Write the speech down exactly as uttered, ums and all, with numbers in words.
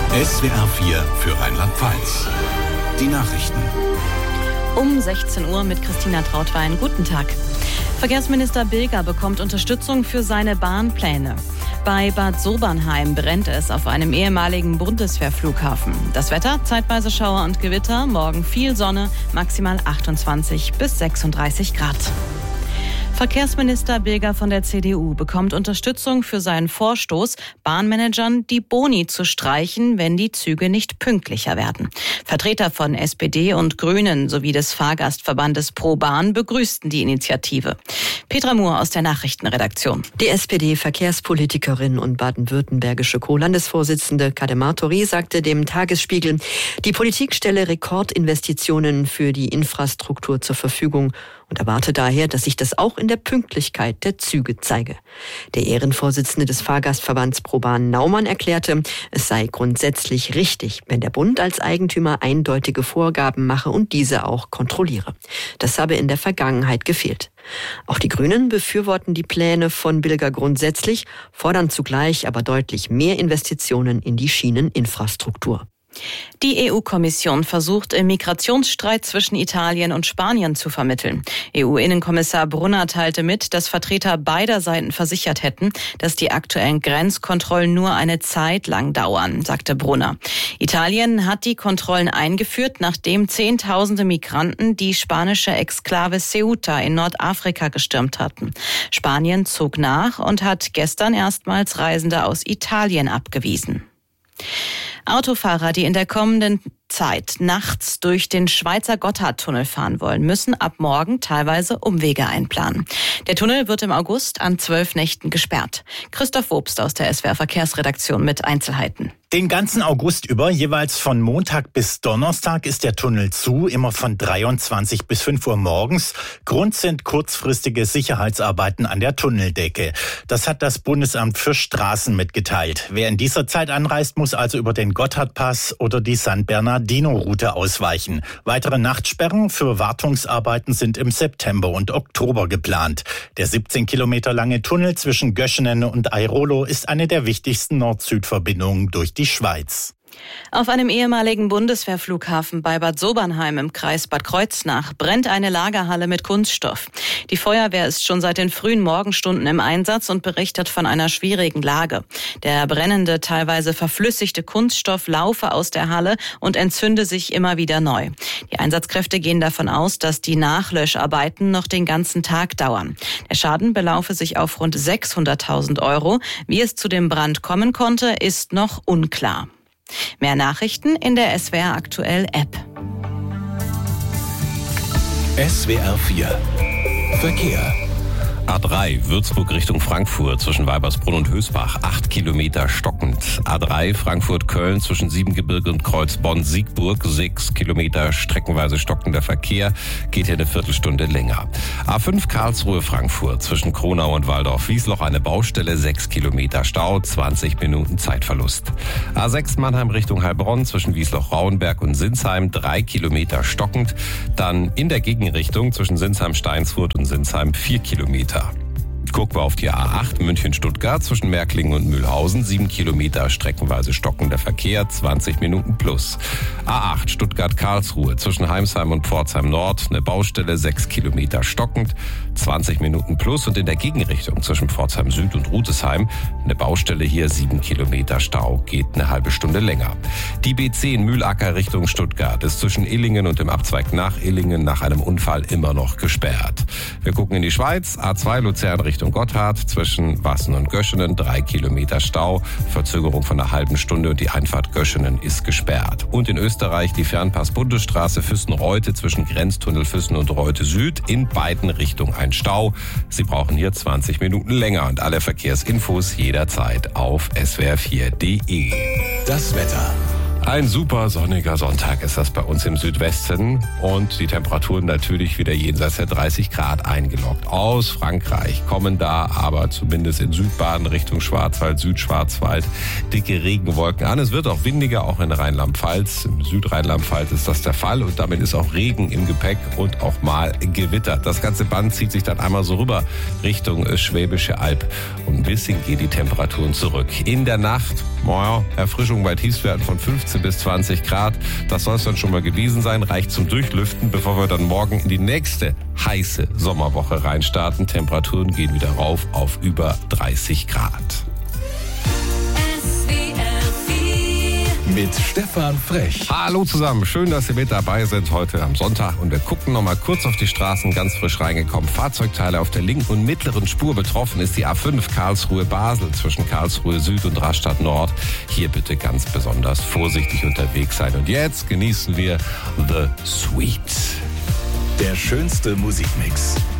S W R vier für Rheinland-Pfalz. Die Nachrichten. Um sechzehn Uhr mit Christina Trautwein. Guten Tag. Verkehrsminister Bilger bekommt Unterstützung für seine Bahnpläne. Bei Bad Sobernheim brennt es auf einem ehemaligen Bundeswehrflughafen. Das Wetter, zeitweise Schauer und Gewitter, morgen viel Sonne, maximal achtundzwanzig bis sechsunddreißig Grad. Verkehrsminister Bilger von der C D U bekommt Unterstützung für seinen Vorstoß, Bahnmanagern die Boni zu streichen, wenn die Züge nicht pünktlicher werden. Vertreter von S P D und Grünen sowie des Fahrgastverbandes Pro Bahn begrüßten die Initiative. Petra Mohr aus der Nachrichtenredaktion. Die S P D-Verkehrspolitikerin und baden-württembergische Co-Landesvorsitzende Kademar Tori sagte dem Tagesspiegel, die Politik stelle Rekordinvestitionen für die Infrastruktur zur Verfügung und erwarte daher, dass sich das auch in der Pünktlichkeit der Züge zeige. Der Ehrenvorsitzende des Fahrgastverbands Pro Bahn Naumann erklärte, es sei grundsätzlich richtig, wenn der Bund als Eigentümer eindeutige Vorgaben mache und diese auch kontrolliere. Das habe in der Vergangenheit gefehlt. Auch die Grünen befürworten die Pläne von Bilger grundsätzlich, fordern zugleich aber deutlich mehr Investitionen in die Schieneninfrastruktur. Die E U-Kommission versucht, im Migrationsstreit zwischen Italien und Spanien zu vermitteln. E U-Innenkommissar Brunner teilte mit, dass Vertreter beider Seiten versichert hätten, dass die aktuellen Grenzkontrollen nur eine Zeit lang dauern, sagte Brunner. Italien hat die Kontrollen eingeführt, nachdem Zehntausende Migranten die spanische Exklave Ceuta in Nordafrika gestürmt hatten. Spanien zog nach und hat gestern erstmals Reisende aus Italien abgewiesen. Autofahrer, die in der kommenden Zeit nachts durch den Schweizer Gotthardtunnel fahren wollen, müssen ab morgen teilweise Umwege einplanen. Der Tunnel wird im August an zwölf Nächten gesperrt. Christoph Wobst aus der S W R Verkehrsredaktion mit Einzelheiten. Den ganzen August über, jeweils von Montag bis Donnerstag, ist der Tunnel zu, immer von dreiundzwanzig bis fünf Uhr morgens. Grund sind kurzfristige Sicherheitsarbeiten an der Tunneldecke. Das hat das Bundesamt für Straßen mitgeteilt. Wer in dieser Zeit anreist, muss also über den Gotthardpass oder die San Bernardino-Route ausweichen. Weitere Nachtsperren für Wartungsarbeiten sind im September und Oktober geplant. Der siebzehn Kilometer lange Tunnel zwischen Göschenen und Airolo ist eine der wichtigsten Nord-Süd-Verbindungen durch die Schweiz. Auf einem ehemaligen Bundeswehrflughafen bei Bad Sobernheim im Kreis Bad Kreuznach brennt eine Lagerhalle mit Kunststoff. Die Feuerwehr ist schon seit den frühen Morgenstunden im Einsatz und berichtet von einer schwierigen Lage. Der brennende, teilweise verflüssigte Kunststoff laufe aus der Halle und entzünde sich immer wieder neu. Die Einsatzkräfte gehen davon aus, dass die Nachlöscharbeiten noch den ganzen Tag dauern. Der Schaden belaufe sich auf rund sechshunderttausend Euro. Wie es zu dem Brand kommen konnte, ist noch unklar. Mehr Nachrichten in der S W R Aktuell App. S W R vier Verkehr. A drei Würzburg Richtung Frankfurt zwischen Weibersbrunn und Hösbach, acht Kilometer stockend. A drei Frankfurt-Köln zwischen Siebengebirge und Kreuz Bonn-Siegburg, sechs Kilometer streckenweise stockender Verkehr, geht hier eine Viertelstunde länger. A fünf Karlsruhe-Frankfurt zwischen Kronau und Waldorf-Wiesloch eine Baustelle, sechs Kilometer Stau, zwanzig Minuten Zeitverlust. A sechs Mannheim Richtung Heilbronn zwischen Wiesloch-Rauenberg und Sinsheim, drei Kilometer stockend. Dann in der Gegenrichtung zwischen Sinsheim-Steinsfurt und Sinsheim, vier Kilometer. Gucken wir auf die A acht München-Stuttgart zwischen Märklingen und Mühlhausen, sieben Kilometer streckenweise stockender Verkehr, zwanzig Minuten plus. A acht Stuttgart-Karlsruhe zwischen Heimsheim und Pforzheim Nord, eine Baustelle, sechs Kilometer stockend, zwanzig Minuten plus. Und in der Gegenrichtung zwischen Pforzheim Süd und Rutesheim, eine Baustelle hier, sieben Kilometer Stau, geht eine halbe Stunde länger. Die B zehn Mühlacker Richtung Stuttgart ist zwischen Illingen und dem Abzweig nach Illingen nach einem Unfall immer noch gesperrt. Wir gucken in die Schweiz, A zwei Luzern Richtung Gotthard zwischen Wassen und Göschenen, drei Kilometer Stau, Verzögerung von einer halben Stunde und die Einfahrt Göschenen ist gesperrt. Und in Österreich die Fernpass-Bundesstraße Füssen-Reute zwischen Grenztunnel Füssen und Reute Süd, in beiden Richtungen ein Stau. Sie brauchen hier zwanzig Minuten länger und alle Verkehrsinfos jederzeit auf S W R vier Punkt D E. Das Wetter. Ein super sonniger Sonntag ist das bei uns im Südwesten und die Temperaturen natürlich wieder jenseits der dreißig Grad eingeloggt. Aus Frankreich kommen da aber zumindest in Südbaden Richtung Schwarzwald, Südschwarzwald dicke Regenwolken an. Es wird auch windiger, auch in Rheinland-Pfalz. Im Südrheinland-Pfalz ist das der Fall und damit ist auch Regen im Gepäck und auch mal Gewitter. Das ganze Band zieht sich dann einmal so rüber Richtung Schwäbische Alb und ein bisschen gehen die Temperaturen zurück. In der Nacht, naja, Erfrischung bei Tiefstwerten von fünfzehn bis zwanzig Grad. Das soll es dann schon mal gewesen sein. Reicht zum Durchlüften, bevor wir dann morgen in die nächste heiße Sommerwoche reinstarten. Temperaturen gehen wieder rauf auf über dreißig Grad. Mit Stefan Frech. Hallo zusammen, schön, dass Sie mit dabei sind heute am Sonntag und wir gucken noch mal kurz auf die Straßen, ganz frisch reingekommen. Fahrzeugteile auf der linken und mittleren Spur. Betroffen ist die A fünf Karlsruhe-Basel zwischen Karlsruhe Süd und Rastatt Nord. Hier bitte ganz besonders vorsichtig unterwegs sein. Und jetzt genießen wir The Sweet. Der schönste Musikmix.